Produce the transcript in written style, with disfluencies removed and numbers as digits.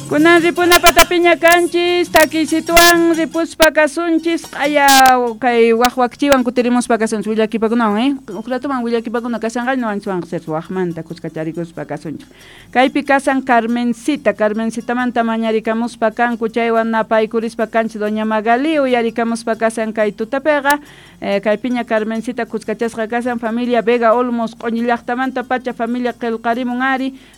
Kunan ripuna patapiña kanchis, taki situan ripuspa kasunchis, aya kay waqwaqchiwan kutirimuspa kasunchis willakipakunawan, uqratuman willakipakuna kasanqay no anchuwan ser waqmanta kuskacharikuspa kasunchis. Kaypi kasan Carmencita mañarikamuspa kanku chaywan napaykurispa kanchis doña Magali uyarikamuspa kasan kay tutapiqa, kaypiña Carmencita kuskachasqa kasan familia Vega Olmos q'uñi llaqtamanta pacha familia qillqarimun ari,